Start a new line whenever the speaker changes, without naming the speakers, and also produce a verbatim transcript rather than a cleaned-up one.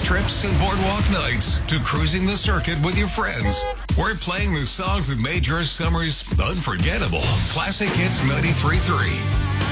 trips and boardwalk nights to cruising the circuit with your friends. We're playing the songs that made your summers unforgettable. Classic Hits ninety-three point three.